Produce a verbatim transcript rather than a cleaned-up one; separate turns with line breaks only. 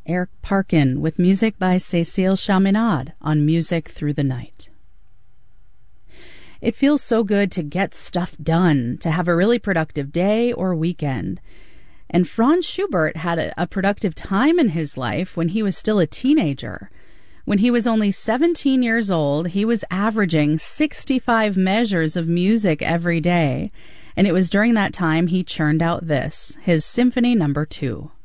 Eric Parkin with music by Cécile Chaminade on Music Through the Night. It feels so good to get stuff done, to have a really productive day or weekend. And Franz Schubert had a, a productive time in his life when he was still a teenager. When he was only seventeen years old, he was averaging sixty-five measures of music every day. And it was during that time he churned out this, his Symphony Number Two.